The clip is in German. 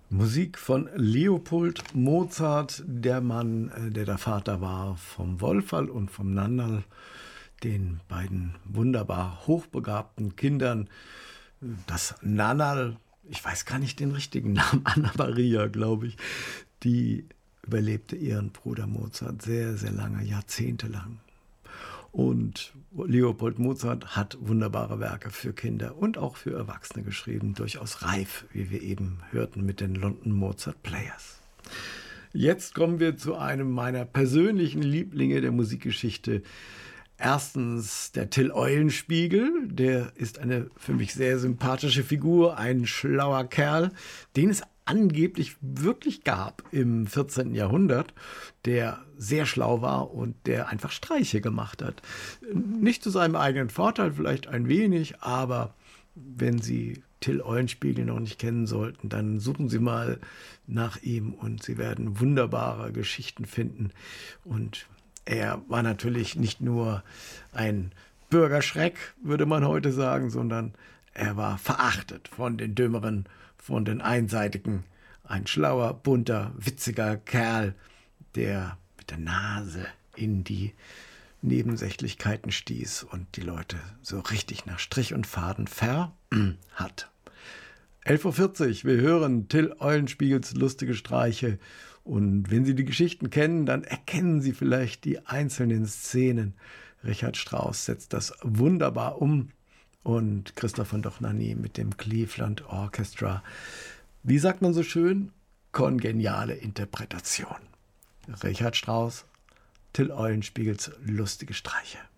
Musik von Leopold Mozart, der Mann, der Vater war vom Wolferl und vom Nannerl, den beiden wunderbar hochbegabten Kindern. Das Nannerl, ich weiß gar nicht den richtigen Namen, Anna Maria, glaube ich, die überlebte ihren Bruder Mozart sehr, sehr lange, jahrzehntelang. Und Leopold Mozart hat wunderbare Werke für Kinder und auch für Erwachsene geschrieben, durchaus reif, wie wir eben hörten mit den London Mozart Players. Jetzt kommen wir zu einem meiner persönlichen Lieblinge der Musikgeschichte. Erstens der Till Eulenspiegel, der ist eine für mich sehr sympathische Figur, ein schlauer Kerl, den es angeblich wirklich gab im 14. Jahrhundert, der sehr schlau war und der einfach Streiche gemacht hat. Nicht zu seinem eigenen Vorteil, vielleicht ein wenig, aber wenn Sie Till Eulenspiegel noch nicht kennen sollten, dann suchen Sie mal nach ihm und Sie werden wunderbare Geschichten finden. Und er war natürlich nicht nur ein Bürgerschreck, würde man heute sagen, sondern er war verachtet von den Dümmeren, von den Einseitigen. Ein schlauer, bunter, witziger Kerl, der mit der Nase in die Nebensächlichkeiten stieß und die Leute so richtig nach Strich und Faden hat. 11:40 Uhr, wir hören Till Eulenspiegels lustige Streiche. Und wenn Sie die Geschichten kennen, dann erkennen Sie vielleicht die einzelnen Szenen. Richard Strauss setzt das wunderbar um und Christoph von Dohnanyi mit dem Cleveland Orchestra. Wie sagt man so schön? Kongeniale Interpretation. Richard Strauss, Till Eulenspiegels lustige Streiche.